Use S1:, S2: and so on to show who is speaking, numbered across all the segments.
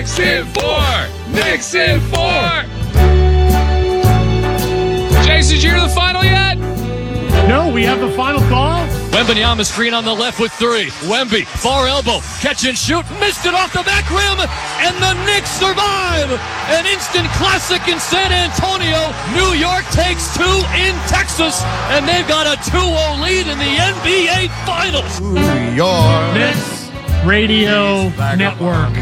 S1: Knicks in 4. Knicks in 4. Jason, did you hear the final yet?
S2: No, we have the final call.
S3: Wembanyama screen on the left with 3. Wemby, far elbow, catch and shoot, missed it off the back rim, and the Knicks survive. An instant classic in San Antonio. New York takes 2 in Texas, and they've got a 2-0 lead in the NBA Finals.
S2: Knicks Radio Network.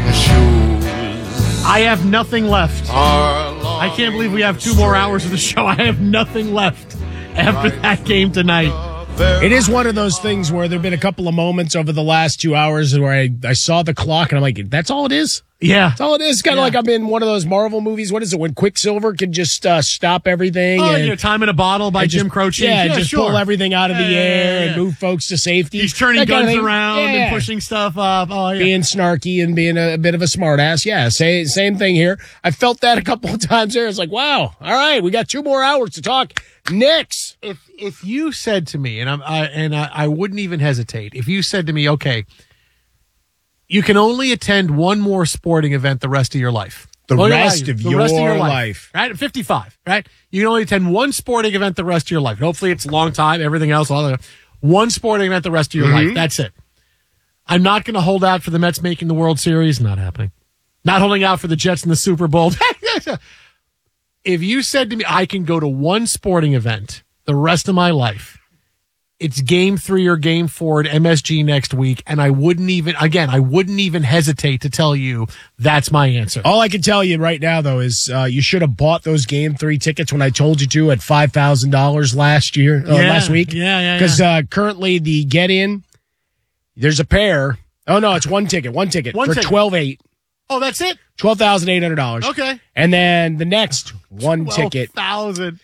S2: I have nothing left. I can't believe we have 2 more hours of the show. I have nothing left after that game tonight.
S4: It is one of those things where there have been a couple of moments over the last 2 hours where I saw the clock and I'm like, that's all it is?
S2: Yeah.
S4: That's all it is. Kind of like I'm in one of those Marvel movies. What is it? When Quicksilver can just stop everything.
S2: Oh,
S4: and
S2: Time in a Bottle by Jim Croce.
S4: Yeah, just pull everything out of the air and move folks to safety.
S2: He's turning guns around and pushing stuff up. Oh, yeah.
S4: Being snarky and being a bit of a smartass. Yeah, same thing here. I felt that a couple of times there. It's like, wow, all right, we got 2 more hours to talk Knicks.
S2: If you said to me, and I wouldn't even hesitate, if you said to me, okay, you can only attend one more sporting event the rest of your life.
S4: The rest of your life.
S2: Right? At 55, right? You can only attend one sporting event the rest of your life. And hopefully it's a long time, everything else, one sporting event the rest of your life. That's it. I'm not going to hold out for the Mets making the World Series. Not happening. Not holding out for the Jets in the Super Bowl. If you said to me, I can go to one sporting event the rest of my life, it's Game 3 or Game 4 at MSG next week, and I wouldn't even hesitate to tell you that's my answer.
S4: All I can tell you right now, though, is you should have bought those Game 3 tickets when I told you to at $5,000 last week.
S2: Yeah.
S4: Because currently the get-in, there's a pair. Oh, no, it's one ticket for $12,800.
S2: Oh, that's it?
S4: $12,800.
S2: Okay.
S4: And then the next one ticket.
S2: $12,000.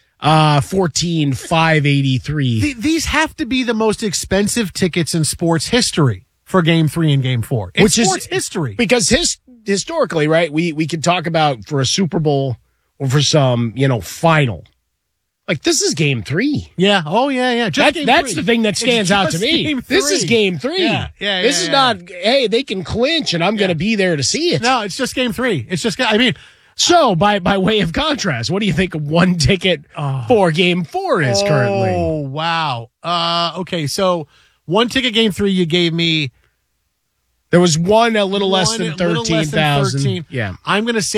S4: $14,583.
S2: These have to be the most expensive tickets in sports history for Game 3 and Game 4. It's sports history.
S4: Because historically, right, we can talk about for a Super Bowl or for some, final. Like, this is Game 3.
S2: Yeah. Oh, yeah.
S4: That's the thing that stands out to me. This is Game 3.
S2: Yeah.
S4: This is not, hey, they can clinch and I'm going to be there to see it.
S2: No, it's just Game 3.
S4: So, by way of contrast, what do you think one ticket for Game 4 is currently?
S2: Oh, wow. Okay, so one ticket Game 3 you gave me.
S4: There was one a little less than 13,000.
S2: Yeah. I'm going to say